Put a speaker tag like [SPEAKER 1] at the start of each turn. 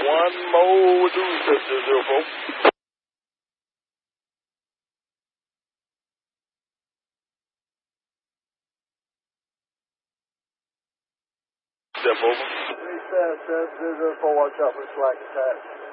[SPEAKER 1] one more do 004. Step over.
[SPEAKER 2] 377 004, watch out for slack attacks.